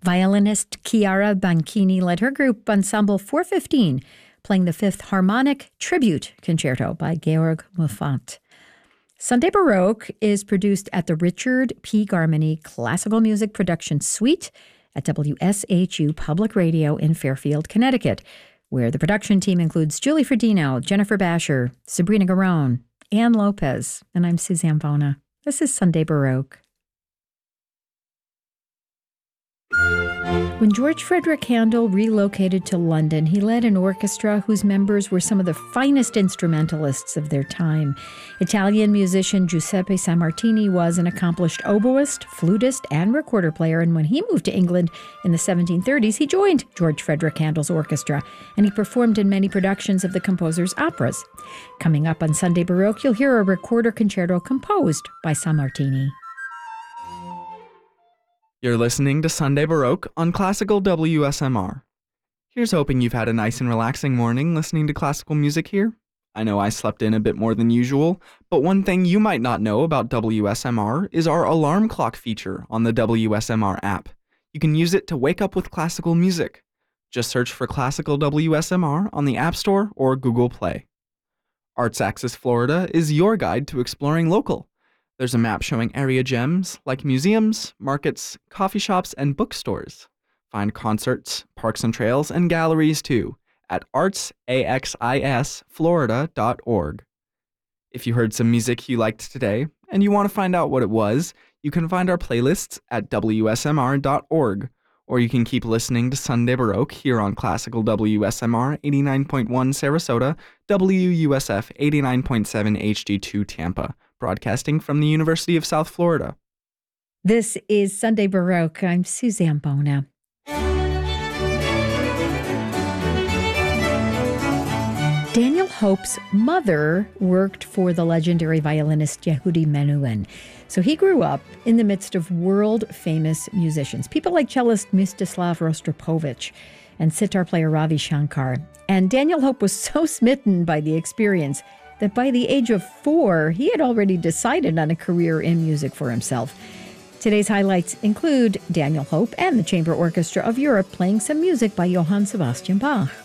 Violinist Chiara Banchini led her group Ensemble 415, playing the Fifth Harmonic Tribute Concerto by Georg Muffat. Sunday Baroque is produced at the Richard P. Garmany Classical Music Production Suite at WSHU Public Radio in Fairfield, Connecticut, where the production team includes Julie Fredino, Jennifer Basher, Sabrina Garone, Ann Lopez, and I'm Suzanne Bona. This is Sunday Baroque. When George Frederick Handel relocated to London, he led an orchestra whose members were some of the finest instrumentalists of their time. Italian musician Giuseppe Sammartini was an accomplished oboist, flutist, and recorder player, and when he moved to England in the 1730s, he joined George Frederick Handel's orchestra, and he performed in many productions of the composer's operas. Coming up on Sunday Baroque, you'll hear a recorder concerto composed by Sammartini. You're listening to Sunday Baroque on Classical WSMR. Here's hoping you've had a nice and relaxing morning listening to classical music here. I know I slept in a bit more than usual, but one thing you might not know about WSMR is our alarm clock feature on the WSMR app. You can use it to wake up with classical music. Just search for Classical WSMR on the App Store or Google Play. Arts Axis Florida is your guide to exploring local. There's a map showing area gems like museums, markets, coffee shops, and bookstores. Find concerts, parks and trails, and galleries too at artsaxisflorida.org. If you heard some music you liked today and you want to find out what it was, you can find our playlists at WSMR.org, or you can keep listening to Sunday Baroque here on Classical WSMR 89.1 Sarasota, WUSF 89.7 HD2 Tampa, broadcasting from the University of South Florida. This is Sunday Baroque. I'm Suzanne Bona. Daniel Hope's mother worked for the legendary violinist Yehudi Menuhin. So he grew up in the midst of world-famous musicians, people like cellist Mstislav Rostropovich and sitar player Ravi Shankar. And Daniel Hope was so smitten by the experience that by the age of 4, he had already decided on a career in music for himself. Today's highlights include Daniel Hope and the Chamber Orchestra of Europe playing some music by Johann Sebastian Bach.